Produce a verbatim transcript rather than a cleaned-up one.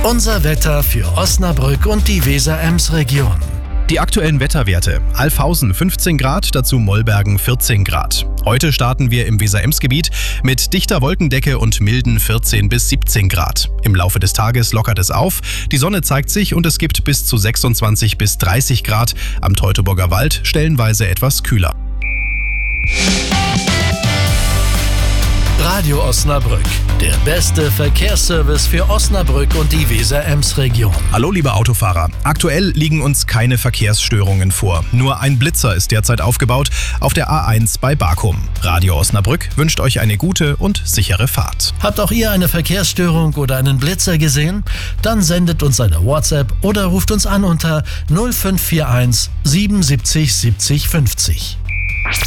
Unser Wetter für Osnabrück und die Weser-Ems-Region. Die aktuellen Wetterwerte: Alfhausen fünfzehn Grad, dazu Mollbergen vierzehn Grad. Heute starten wir im Weser-Ems-Gebiet mit dichter Wolkendecke und milden vierzehn bis siebzehn Grad. Im Laufe des Tages lockert es auf, die Sonne zeigt sich und es gibt bis zu sechsundzwanzig bis dreißig Grad. Am Teutoburger Wald stellenweise etwas kühler. Radio Osnabrück, der beste Verkehrsservice für Osnabrück und die Weser-Ems-Region. Hallo liebe Autofahrer, aktuell liegen uns keine Verkehrsstörungen vor. Nur ein Blitzer ist derzeit aufgebaut auf der A eins bei Barkum. Radio Osnabrück wünscht euch eine gute und sichere Fahrt. Habt auch ihr eine Verkehrsstörung oder einen Blitzer gesehen? Dann sendet uns eine WhatsApp oder ruft uns an unter null fünf vier eins siebenundsiebzig siebzig fünfzig.